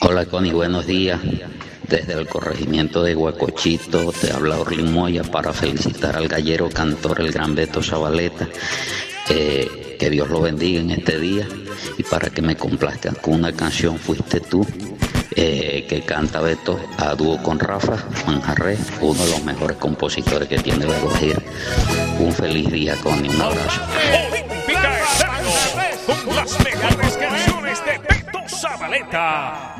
Hola Connie, buenos días. Desde el corregimiento de Guacochito te habla Orlin Moya para felicitar al gallero cantor, el gran Beto Zabaleta. Que Dios lo bendiga en este día y para que me complazca con una canción Fuiste Tú, que canta Beto a dúo con Rafa Manjarré, uno de los mejores compositores que tiene La Guajira. Un feliz día, Connie, un abrazo. Olímpica Estado, con las mejores canciones de Beto Zabaleta.